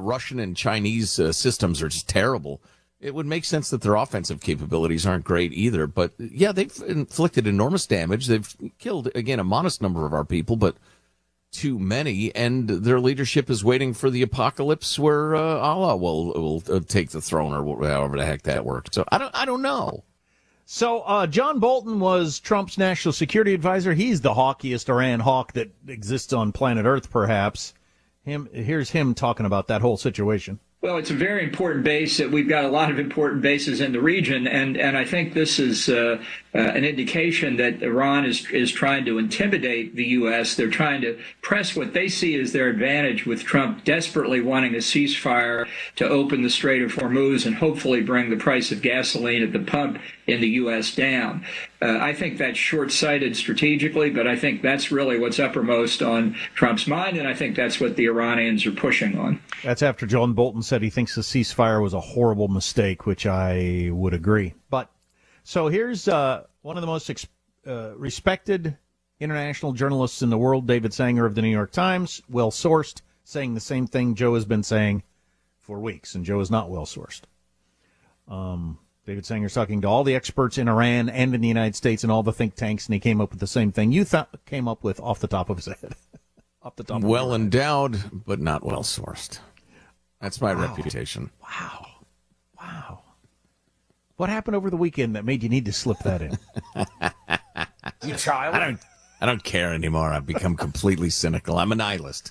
Russian and Chinese systems are just terrible, it would make sense that their offensive capabilities aren't great either. But, yeah, they've inflicted enormous damage. They've killed, again, a modest number of our people, but too many. And their leadership is waiting for the apocalypse where Allah will take the throne, or however the heck that works. So I don't know. So John Bolton was Trump's national security advisor. He's the hawkiest Iran hawk that exists on planet Earth, perhaps. Here's him talking about that whole situation. Well, it's a very important base. We've got a lot of important bases in the region, and I think this is an indication that Iran is trying to intimidate the U.S. They're trying to press what they see as their advantage, with Trump desperately wanting a ceasefire to open the Strait of Hormuz and hopefully bring the price of gasoline at the pump in the U.S. down. I think that's short-sighted strategically, but I think that's really what's uppermost on Trump's mind, and I think that's what the Iranians are pushing on. That's after John Bolton said he thinks the ceasefire was a horrible mistake, which I would agree. But so here's one of the most respected international journalists in the world, David Sanger of the New York Times, well-sourced, saying the same thing Joe has been saying for weeks, and Joe is not well-sourced. David Sanger's talking to all the experts in Iran and in the United States and all the think tanks, and he came up with the same thing you came up with off the top of his head. Off the top. Well endowed, but not well sourced. That's my reputation. Wow. What happened over the weekend that made you need to slip that in? You child. I don't care anymore. I've become completely cynical. I'm a nihilist.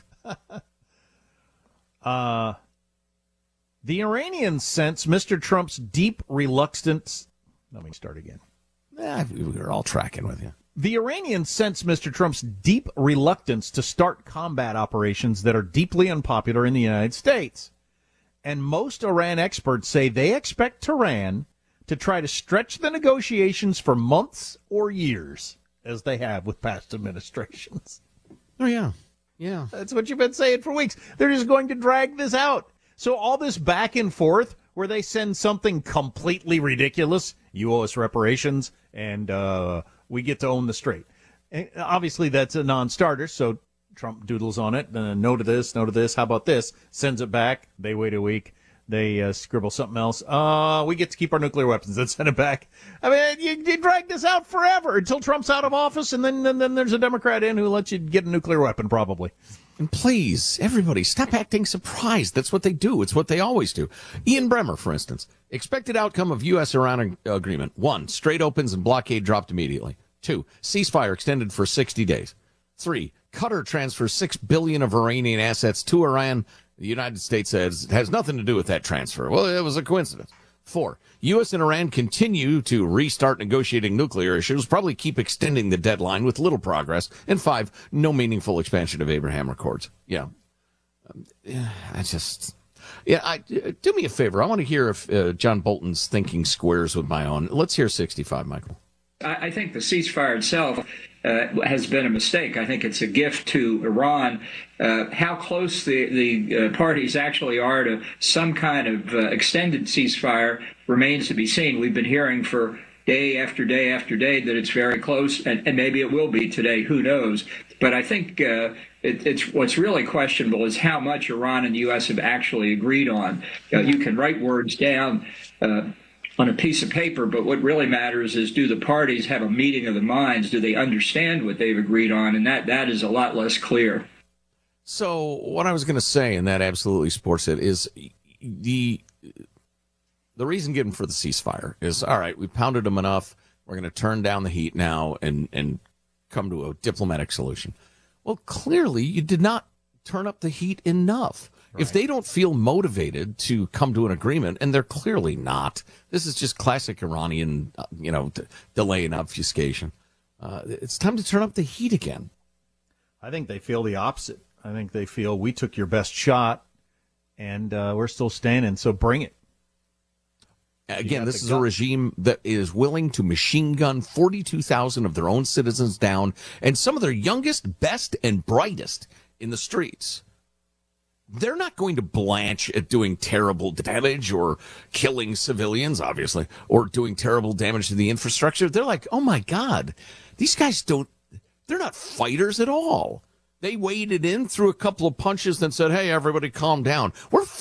The Iranians sense Mr. Trump's deep reluctance. Let me start again. We're all tracking with you. The Iranians sense Mr. Trump's deep reluctance to start combat operations that are deeply unpopular in the United States. And most Iran experts say they expect Tehran to try to stretch the negotiations for months or years, as they have with past administrations. Oh, yeah. Yeah. That's what you've been saying for weeks. They're just going to drag this out. So all this back and forth where they send something completely ridiculous, you owe us reparations, and we get to own the strait. And obviously, that's a non-starter, so Trump doodles on it. No to this, how about this? Sends it back. They wait a week. They scribble something else. We get to keep our nuclear weapons and send it back. I mean, you drag this out forever until Trump's out of office, and then there's a Democrat in who lets you get a nuclear weapon, probably. And please, everybody, stop acting surprised. That's what they do. It's what they always do. Ian Bremmer, for instance, expected outcome of U.S.-Iran agreement. 1, strait opens and blockade dropped immediately. 2, ceasefire extended for 60 days. 3, Qatar transfers $6 billion of Iranian assets to Iran. The United States says it has nothing to do with that transfer. Well, it was a coincidence. 4, U.S. and Iran continue to restart negotiating nuclear issues, probably keep extending the deadline with little progress. And 5, no meaningful expansion of Abraham Accords. Yeah. Do me a favor. I want to hear if John Bolton's thinking squares with my own. Let's hear 65, Michael. I think the ceasefire itself has been a mistake. I think it's a gift to Iran. How close the parties actually are to some kind of extended ceasefire remains to be seen. We've been hearing for day after day after day that it's very close, and maybe it will be today. Who knows? But I think it's what's really questionable is how much Iran and the U.S. have actually agreed on. You can write words down on a piece of paper, but what really matters is, do the parties have a meeting of the minds? Do they understand what they've agreed on? And that is a lot less clear. So what I was going to say, and that absolutely supports it, is the reason given for the ceasefire is, all right, we pounded them enough. We're going to turn down the heat now and come to a diplomatic solution. Well, clearly you did not turn up the heat enough. Right. If they don't feel motivated to come to an agreement, and they're clearly not, this is just classic Iranian, delay and obfuscation. It's time to turn up the heat again. I think they feel the opposite. I think they feel we took your best shot, and we're still standing, so bring it. Again, this is a regime that is willing to machine gun 42,000 of their own citizens down, and some of their youngest, best, and brightest in the streets. They're not going to blanch at doing terrible damage or killing civilians, obviously, or doing terrible damage to the infrastructure. They're like, oh, my God, these guys they're not fighters at all. They waded in, threw a couple of punches, then said, hey, everybody calm down. We're